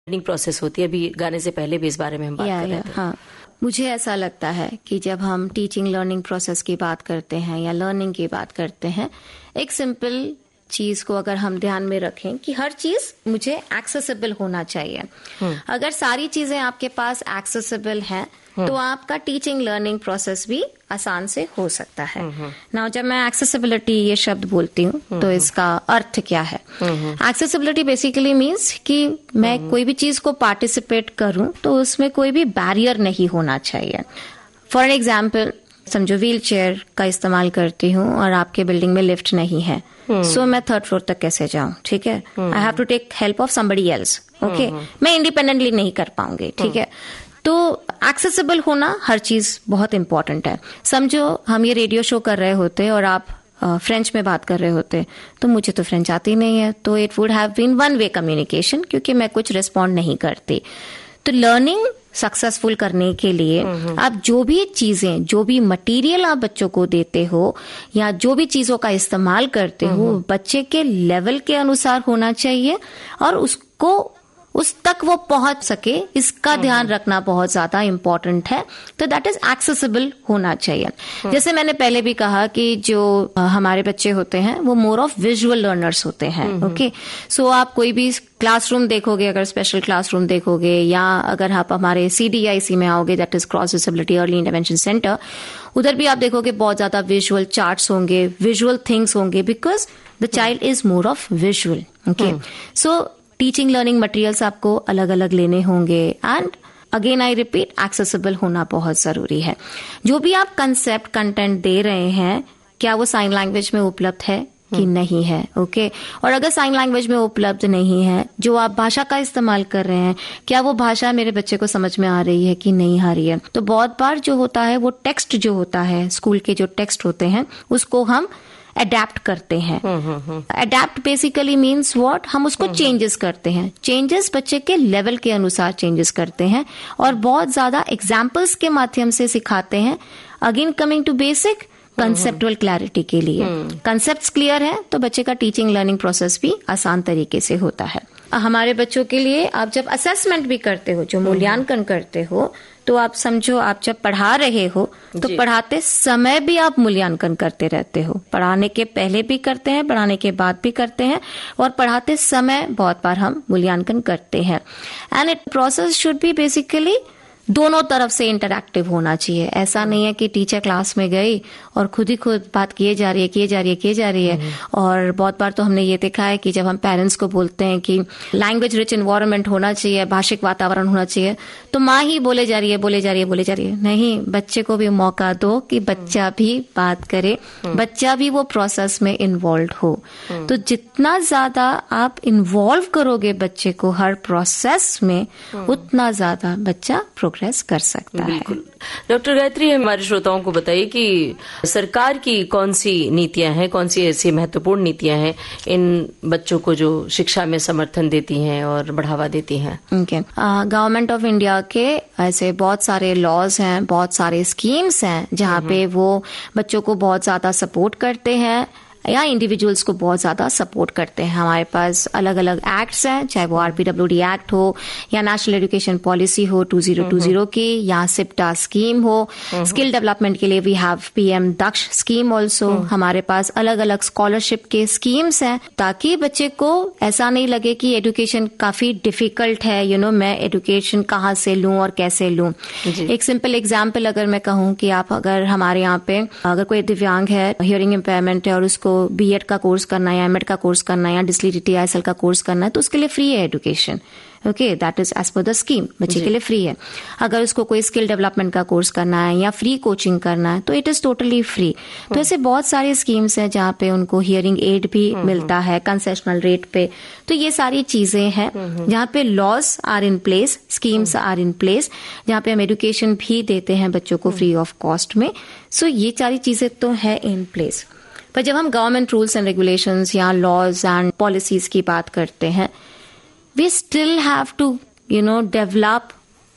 Learning process होती है? अभी गाने से पहले भी इस बारे में हम बात कर रहे थे। हाँ, मुझे ऐसा लगता है कि जब हम टीचिंग लर्निंग प्रोसेस की बात करते हैं या लर्निंग की बात करते हैं, एक सिंपल चीज को अगर हम ध्यान में रखें कि हर चीज मुझे एक्सेसिबल होना चाहिए। अगर सारी चीजें आपके पास एक्सेसिबल हैं तो आपका टीचिंग लर्निंग प्रोसेस भी आसान से हो सकता है। नाउ जब मैं एक्सेसिबिलिटी ये शब्द बोलती हूँ तो इसका अर्थ क्या है? एक्सेसिबिलिटी बेसिकली मीन्स कि मैं कोई भी चीज को पार्टिसिपेट करूं तो उसमें कोई भी बैरियर नहीं होना चाहिए। फॉर एग्जाम्पल, समझो व्हील चेयर का इस्तेमाल करती हूँ और आपके बिल्डिंग में लिफ्ट नहीं है, सो मैं 3rd फ्लोर तक कैसे जाऊं? ठीक है, I have to take help of somebody else. Okay, मैं इंडिपेंडेंटली नहीं कर पाऊंगी। ठीक है, तो एक्सेसिबल होना हर चीज बहुत इंपॉर्टेंट है। समझो हम ये रेडियो शो कर रहे होते और आप फ्रेंच में बात कर रहे होते, तो मुझे तो फ्रेंच आती नहीं है, तो it would have been one way communication, क्योंकि मैं कुछ रिस्पॉन्ड नहीं करती। तो लर्निंग सक्सेसफुल करने के लिए आप जो भी चीजें, जो भी मटेरियल आप बच्चों को देते हो या जो भी चीजों का इस्तेमाल करते हो, बच्चे के लेवल के अनुसार होना चाहिए और उसको उस तक वो पहुंच सके, इसका ध्यान रखना बहुत ज्यादा इंपॉर्टेंट है। तो दैट इज एक्सेसिबल होना चाहिए। जैसे मैंने पहले भी कहा कि जो हमारे बच्चे होते हैं वो मोर ऑफ विजुअल लर्नर्स होते हैं। ओके, सो आप कोई भी क्लासरूम देखोगे, अगर स्पेशल क्लासरूम देखोगे या अगर आप हमारे CDIC में आओगे, that is cross disability early intervention centre, उधर भी आप देखोगे बहुत ज्यादा विजुअल चार्ट्स होंगे, विजुअल थिंग्स होंगे, because the child is more of visual. Okay, so teaching learning materials आपको अलग अलग लेने होंगे and again I repeat, accessible होना बहुत जरूरी है। जो भी आप कंसेप्ट कंटेंट दे रहे हैं, क्या वो साइन लैंग्वेज में उपलब्ध है कि नहीं है? ओके, और अगर साइन लैंग्वेज में उपलब्ध नहीं है, जो आप भाषा का इस्तेमाल कर रहे हैं, क्या वो भाषा मेरे बच्चे को समझ में आ रही है कि नहीं आ रही है? तो बहुत बार जो होता है वो टेक्स्ट जो होता है, स्कूल के जो टेक्स्ट होते हैं, उसको हम अडेप्ट करते हैं। Adapt basically means what? हम उसको चेंजेस करते हैं। चेंजेस बच्चे के लेवल के अनुसार चेंजेस करते हैं और बहुत ज्यादा एग्जाम्पल्स के माध्यम से सिखाते हैं। Again coming to basic कंसेप्टुअल clarity के लिए, कंसेप्ट्स क्लियर है तो बच्चे का टीचिंग लर्निंग प्रोसेस भी आसान तरीके से होता है। हमारे बच्चों के लिए आप जब असेसमेंट भी करते हो, जो मूल्यांकन करते हो, तो आप समझो आप जब पढ़ा रहे हो तो पढ़ाते समय भी आप मूल्यांकन करते रहते हो। पढ़ाने के पहले भी करते हैं, पढ़ाने के बाद भी करते हैं और पढ़ाते समय बहुत बार हम मूल्यांकन करते हैं। And it process should be basically दोनों तरफ से इंटरैक्टिव होना चाहिए। ऐसा नहीं है कि टीचर क्लास में गई और खुद ही खुद बात किए जा रही है। और बहुत बार तो हमने ये देखा है कि जब हम पेरेंट्स को बोलते हैं कि लैंग्वेज रिच एनवायरनमेंट होना चाहिए, भाषिक वातावरण होना चाहिए, तो माँ ही बोले जा रही है। नहीं, बच्चे को भी मौका दो कि बच्चा भी बात करे, बच्चा भी वो प्रोसेस में इन्वॉल्व हो। तो जितना ज्यादा आप इन्वॉल्व करोगे बच्चे को हर प्रोसेस में, उतना ज्यादा बच्चा प्रोग्रेस कर सकता है। डॉक्टर गायत्री, हमारे श्रोताओं को बताइए कि सरकार की कौन सी नीतियां हैं, कौन सी ऐसी महत्वपूर्ण नीतियां हैं इन बच्चों को जो शिक्षा में समर्थन देती हैं और बढ़ावा देती हैं? गवर्नमेंट ऑफ इंडिया के ऐसे बहुत सारे लॉज हैं, बहुत सारे स्कीम्स हैं जहाँ पे वो बच्चों को बहुत ज्यादा सपोर्ट करते हैं या इंडिविजुअल्स को बहुत ज्यादा सपोर्ट करते हैं। हमारे पास अलग अलग एक्ट्स हैं, चाहे वो RPWD एक्ट हो या नेशनल एजुकेशन पॉलिसी हो 2020 की, या सिप्टा स्कीम हो। स्किल डेवलपमेंट के लिए we have PM Daksha scheme also. हमारे पास अलग अलग स्कॉलरशिप के स्कीम्स हैं ताकि बच्चे को ऐसा नहीं लगे कि एजुकेशन काफी डिफिकल्ट है, मैं एजुकेशन कहाँ से लूं और कैसे लूं। एक सिंपल एग्जाम्पल अगर मैं कहूँ कि आप अगर हमारे यहाँ पे अगर कोई दिव्यांग है, हियरिंग इम्पेयरमेंट है और उसको B.Ed का कोर्स करना है या M.Ed का कोर्स करना है या डिसलेक्सिया ISL का कोर्स करना है, तो उसके लिए फ्री है education. Okay, that is as per the scheme, बच्चे के लिए फ्री है। अगर उसको कोई स्किल डेवलपमेंट का कोर्स करना है या फ्री कोचिंग करना है तो इट इज टोटली फ्री। तो ऐसे बहुत सारे स्कीम्स हैं जहाँ पे उनको हियरिंग एड भी मिलता है कंसेशनल रेट पे। तो ये सारी चीजें हैं जहाँ पे laws are in place, schemes are in place, जहाँ पे हम एजुकेशन भी देते हैं बच्चों को फ्री ऑफ कॉस्ट में। सो ये सारी चीजें तो है इन प्लेस। पर जब हम गवर्नमेंट रूल्स एंड रेगुलेशंस या लॉज एंड पॉलिसीज की बात करते हैं, we still have to develop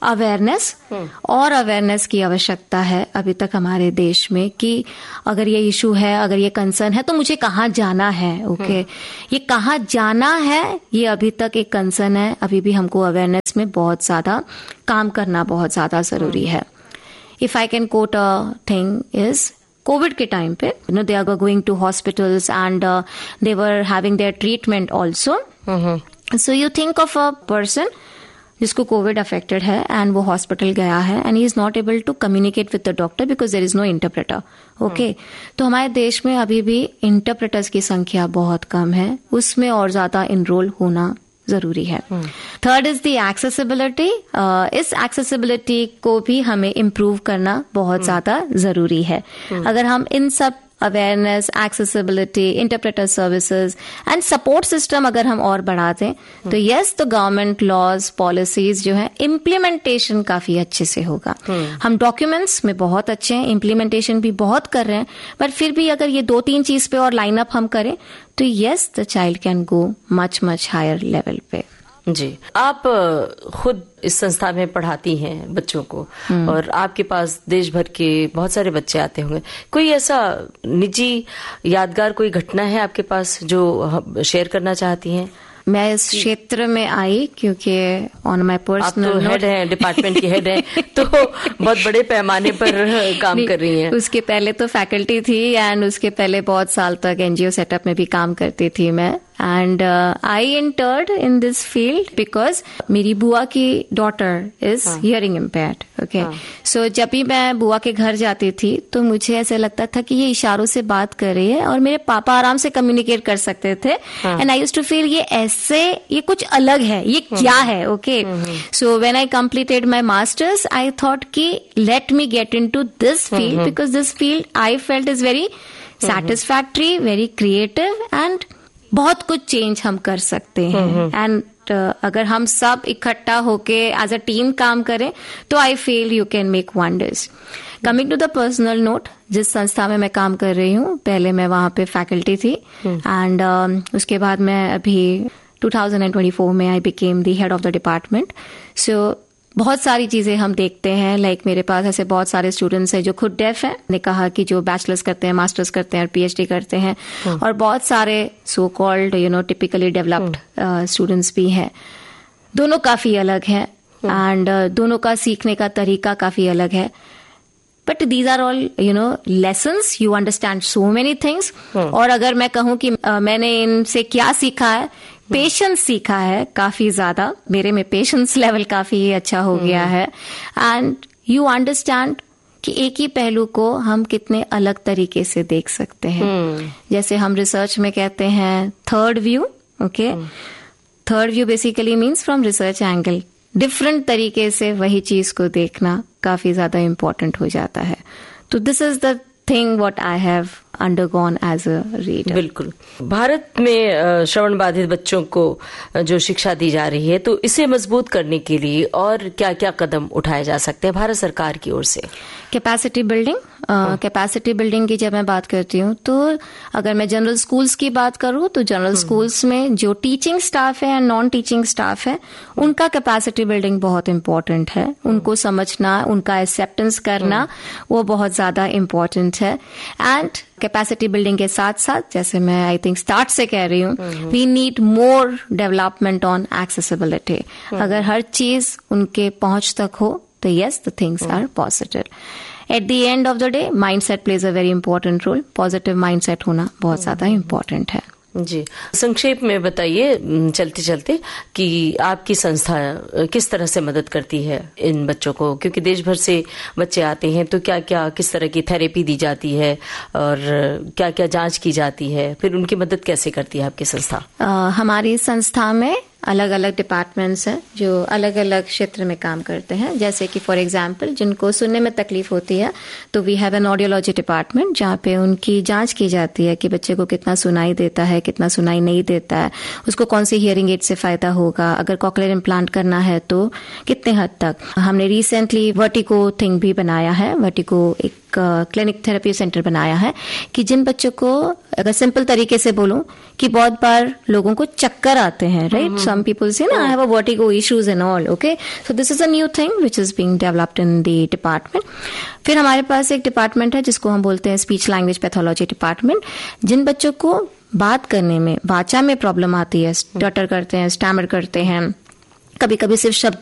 awareness और अवेयरनेस की आवश्यकता है अभी तक हमारे देश में कि अगर ये इशू है, अगर ये कंसर्न है तो मुझे कहाँ जाना है। ओके, ये कहाँ जाना है ये अभी तक एक कंसर्न है। अभी भी हमको अवेयरनेस में बहुत ज्यादा काम करना बहुत ज्यादा जरूरी है। If I can coat a thing is Covid के टाइम पे they are going to hospitals and they were having their treatment also. So you think of a person जिसको कोविड अफेक्टेड है एंड वो हॉस्पिटल गया है and he is not able to communicate with the doctor because there is no interpreter. Okay, तो हमारे देश में अभी भी इंटरप्रेटर्स की संख्या बहुत कम है, उसमें और ज्यादा इनरोल होना जरूरी है। Third is the accessibility. इस एक्सेसिबिलिटी को भी हमें इम्प्रूव करना बहुत ज्यादा जरूरी है। अगर हम इन सब awareness, accessibility, interpreter services and support system अगर हम और बढ़ा दें तो यस, तो गवर्नमेंट लॉज पॉलिसीज जो है इम्प्लीमेंटेशन काफी अच्छे से होगा। हम डॉक्यूमेंट्स में बहुत अच्छे हैं, इम्प्लीमेंटेशन भी बहुत कर रहे हैं, पर फिर भी अगर ये 2-3 चीज पे और लाइन अप हम करें तो yes, the child can go much higher level पे। जी, आप खुद इस संस्था में पढ़ाती हैं बच्चों को और आपके पास देश भर के बहुत सारे बच्चे आते होंगे। कोई ऐसा निजी यादगार कोई घटना है आपके पास जो शेयर करना चाहती हैं? मैं इस क्षेत्र में आई क्योंकि ऑन माय पर्सनल, आप तो हेड हैं, डिपार्टमेंट की हेड हैं, तो बहुत बड़े पैमाने पर काम कर रही हैं। उसके पहले तो फैकल्टी थी एंड उसके पहले बहुत साल तक एनजीओ सेटअप में भी काम करती थी मैं। And I entered in this field because मेरी बुआ की daughter is hearing impaired. Okay, सो जब भी मैं बुआ के घर जाती थी तो मुझे ऐसे लगता था कि ये इशारों से बात कर रही है और मेरे पापा आराम से कम्युनिकेट कर सकते थे। And I used to feel ये ऐसे, ये कुछ अलग है, ये क्या है। Okay, so when I completed my masters I thought कि let me get into this field because this field I felt is very satisfactory, very creative and बहुत कुछ चेंज हम कर सकते हैं। एंड अगर हम सब इकट्ठा होके एज अ टीम काम करें तो I feel you can make wonders. Coming to the personal note, जिस संस्था में मैं काम कर रही हूँ, पहले मैं वहां पे फैकल्टी थी एंड उसके बाद मैं अभी 2024 में I became the head of the department. सो बहुत सारी चीजें हम देखते हैं, लाइक मेरे पास ऐसे बहुत सारे स्टूडेंट्स हैं जो खुद डेफ हैं, ने कहा कि जो बैचलर्स करते हैं, मास्टर्स करते हैं और पीएचडी करते हैं, और बहुत सारे so called typically developed students भी हैं। दोनों काफी अलग हैं एंड दोनों का सीखने का तरीका काफी अलग है। But these are all lessons, you understand so many things. और अगर मैं कहूँ कि मैंने इनसे क्या सीखा है, पेशेंस सीखा है काफी ज्यादा। मेरे में पेशेंस लेवल काफी अच्छा हो गया है एंड यू अंडरस्टैंड कि एक ही पहलू को हम कितने अलग तरीके से देख सकते हैं। जैसे हम रिसर्च में कहते हैं third view. Okay, third view basically means from research angle, different तरीके से वही चीज को देखना काफी ज्यादा इम्पोर्टेंट हो जाता है। तो this is the thing what I have undergone as a reader. बिल्कुल, भारत में श्रवण बाधित बच्चों को जो शिक्षा दी जा रही है, तो इसे मजबूत करने के लिए और क्या क्या कदम उठाए जा सकते हैं भारत सरकार की ओर से? कैपेसिटी बिल्डिंग, कैपेसिटी बिल्डिंग की जब मैं बात करती हूँ तो अगर मैं जनरल स्कूल्स की बात करूँ तो जनरल स्कूल्स में जो टीचिंग स्टाफ है एंड नॉन टीचिंग स्टाफ है, उनका कैपेसिटी बिल्डिंग बहुत इम्पोर्टेंट है। उनको समझना, उनका एक्सेप्टेंस करना, वो बहुत ज्यादा इम्पोर्टेंट है। एंड कैपेसिटी बिल्डिंग के साथ साथ, जैसे मैं आई थिंक स्टार्ट से कह रही हूँ, we need more development on accessibility. अगर हर चीज उनके पहुंच तक हो तो yes, the things are positive. At the end of the day, mindset plays a very important role. Positive mindset होना बहुत ज्यादा important है। जी, संक्षेप में बताइए चलते चलते कि आपकी संस्था किस तरह से मदद करती है इन बच्चों को, क्योंकि देश भर से बच्चे आते हैं, तो क्या क्या किस तरह की थेरेपी दी जाती है और क्या क्या जांच की जाती है, फिर उनकी मदद कैसे करती है आपकी संस्था? हमारी संस्था में अलग अलग डिपार्टमेंट्स हैं जो अलग अलग क्षेत्र में काम करते हैं। जैसे कि फॉर एग्जांपल जिनको सुनने में तकलीफ होती है तो we have an audiology department जहाँ पे उनकी जांच की जाती है कि बच्चे को कितना सुनाई देता है, कितना सुनाई नहीं देता है, उसको कौन सी हियरिंग एड से फायदा होगा, अगर कॉकलियर इम्प्लांट करना है तो कितने हद तक। हमने रिसेंटली वर्टिगो थिंग भी बनाया है, वर्टिगो एक क्लिनिक थेरेपी सेंटर बनाया है कि जिन बच्चों को, अगर सिंपल तरीके से बोलूं, कि बहुत बार लोगों को चक्कर आते हैं, right, some people say, I have a vertigo issues and all. Okay, so this is a new thing which is being developed in the department. फिर हमारे पास एक डिपार्टमेंट है जिसको हम बोलते हैं स्पीच लैंग्वेज पैथोलॉजी डिपार्टमेंट, जिन बच्चों को बात करने में, वाचा में प्रॉब्लम आती है, स्टटर करते हैं, स्टैमर करते हैं, कभी कभी सिर्फ शब्द